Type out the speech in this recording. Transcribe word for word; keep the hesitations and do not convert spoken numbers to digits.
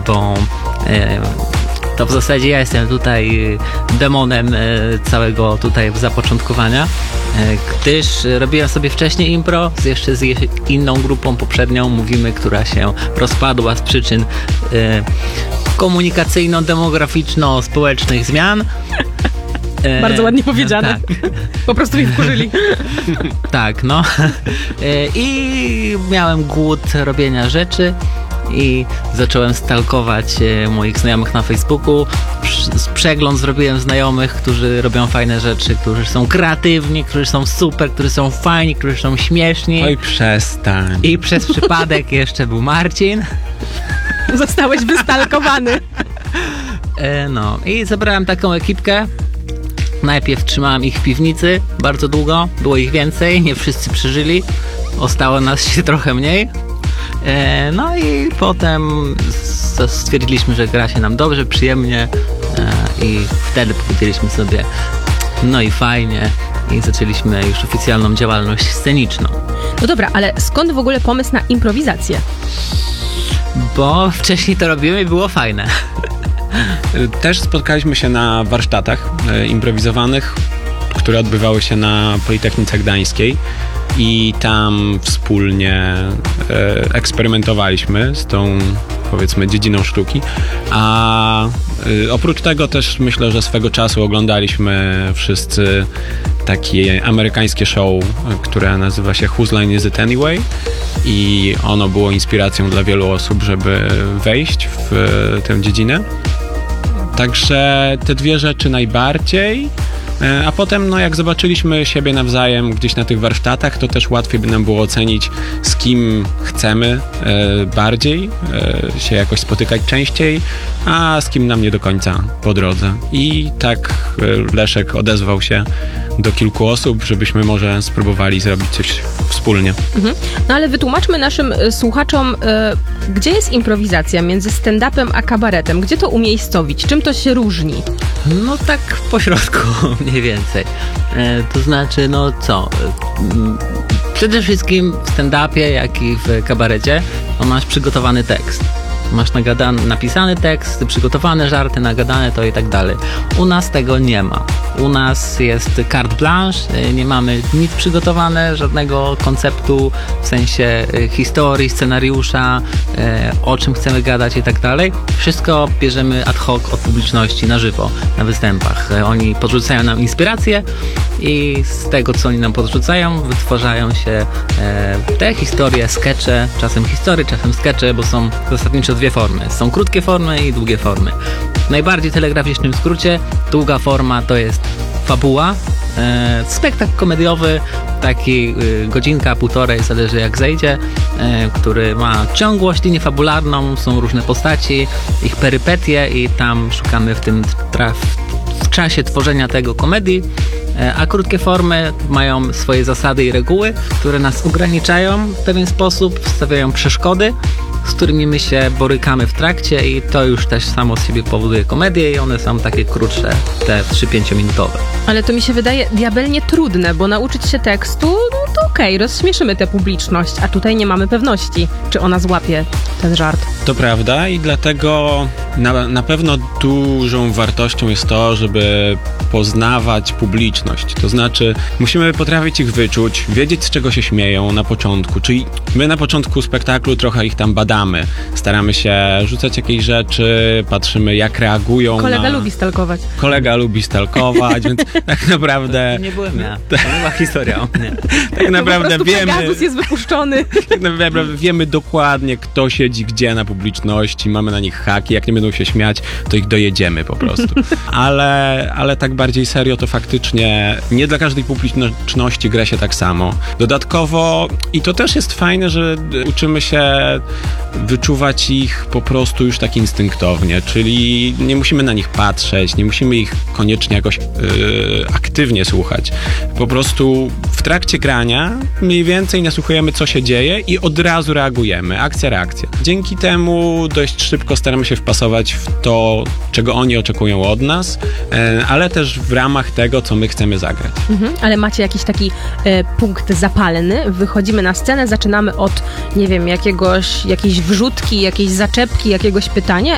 bo e, to w zasadzie ja jestem tutaj demonem e, całego tutaj zapoczątkowania, e, gdyż robiłem sobie wcześniej impro z jeszcze z je, inną grupą poprzednią, mówimy, która się rozpadła z przyczyn e, komunikacyjno-demograficzno-społecznych zmian. E, Bardzo ładnie powiedziane. Tak. Po prostu ich wkurzyli. Tak, no. E, I miałem głód robienia rzeczy i zacząłem stalkować e, moich znajomych na Facebooku. Przegląd zrobiłem znajomych, którzy robią fajne rzeczy, którzy są kreatywni, którzy są super, którzy są fajni, którzy są śmieszni. Oj, przestań. I przez przypadek jeszcze był Marcin. Zostałeś wystalkowany. E, no i zebrałem taką ekipkę. Najpierw trzymałem ich w piwnicy bardzo długo, było ich więcej, nie wszyscy przeżyli, ostało nas się trochę mniej. E, no i potem stwierdziliśmy, że gra się nam dobrze, przyjemnie e, i wtedy powiedzieliśmy sobie, no i fajnie, i zaczęliśmy już oficjalną działalność sceniczną. No dobra, ale skąd w ogóle pomysł na improwizację? Bo wcześniej to robiłem i było fajne. Też spotkaliśmy się na warsztatach e, improwizowanych, które odbywały się na Politechnice Gdańskiej i tam wspólnie e, eksperymentowaliśmy z tą, powiedzmy, dziedziną sztuki, a e, oprócz tego też myślę, że swego czasu oglądaliśmy wszyscy takie amerykańskie show, które nazywa się Whose Line Is It Anyway? I ono było inspiracją dla wielu osób, żeby wejść w e, tę dziedzinę. Także te dwie rzeczy najbardziej, a potem no jak zobaczyliśmy siebie nawzajem gdzieś na tych warsztatach, to też łatwiej by nam było ocenić, z kim chcemy e, bardziej e, się jakoś spotykać częściej, a z kim nam nie do końca po drodze. I tak e, Leszek odezwał się do kilku osób, żebyśmy może spróbowali zrobić coś wspólnie. Mhm. No ale wytłumaczmy naszym y, słuchaczom, y, gdzie jest improwizacja między stand-upem a kabaretem? Gdzie to umiejscowić? Czym to się różni? No tak po środku mniej więcej. E, to znaczy, no co? E, przede wszystkim w stand-upie, jak i w kabarecie, no masz przygotowany tekst. Masz nagadany, napisany tekst, przygotowane żarty, nagadane to i tak dalej. U nas tego nie ma. U nas jest carte blanche, nie mamy nic przygotowane, żadnego konceptu w sensie historii, scenariusza, o czym chcemy gadać i tak dalej. Wszystko bierzemy ad hoc od publiczności, na żywo, na występach. Oni podrzucają nam inspiracje i z tego, co oni nam podrzucają, wytwarzają się te historie, skecze, czasem historie, czasem skecze, bo są zasadniczo dwie formy. Są krótkie formy i długie formy. W najbardziej telegraficznym skrócie długa forma to jest fabuła, e, spektakl komediowy, taki e, godzinka, półtorej, zależy jak zejdzie, e, który ma ciągłość, linię fabularną, są różne postaci, ich perypetie i tam szukamy w tym traf, w czasie tworzenia tego komedii. A krótkie formy mają swoje zasady i reguły, które nas ograniczają w pewien sposób, stawiają przeszkody, z którymi my się borykamy w trakcie i to już też samo z siebie powoduje komedię i one są takie krótsze, te trzy-pięciominutowe. Ale to mi się wydaje diabelnie trudne, bo nauczyć się tekstu, no to okej, okay, rozśmieszymy tę publiczność, a tutaj nie mamy pewności, czy ona złapie ten żart. To prawda i dlatego na, na pewno dużą wartością jest to, żeby poznawać publiczność. To znaczy musimy potrafić ich wyczuć, wiedzieć, z czego się śmieją na początku. Czyli my na początku spektaklu trochę ich tam badamy. Staramy się rzucać jakieś rzeczy, patrzymy jak reagują. Kolega na... lubi stalkować. Kolega lubi stalkować, więc tak naprawdę... Nie byłem ja. To była historia o mnie. Tak naprawdę po wiemy... Pegasus jest wypuszczony. Tak naprawdę wiemy dokładnie, kto siedzi gdzie na publiczności, mamy na nich haki, jak nie będą się śmiać, to ich dojedziemy po prostu. Ale, ale tak bardziej serio, to faktycznie nie dla każdej publiczności gra się tak samo. Dodatkowo, i to też jest fajne, że uczymy się wyczuwać ich po prostu już tak instynktownie, czyli nie musimy na nich patrzeć, nie musimy ich koniecznie jakoś yy, aktywnie słuchać. Po prostu w trakcie grania mniej więcej nasłuchujemy, co się dzieje i od razu reagujemy. Akcja, reakcja. Dzięki temu dość szybko staramy się wpasować w to, czego oni oczekują od nas, yy, ale też w ramach tego, co my chcemy zagrać. Mhm, ale macie jakiś taki e, punkt zapalny, wychodzimy na scenę, zaczynamy od, nie wiem, jakiegoś, jakiejś wrzutki, jakiejś zaczepki, jakiegoś pytania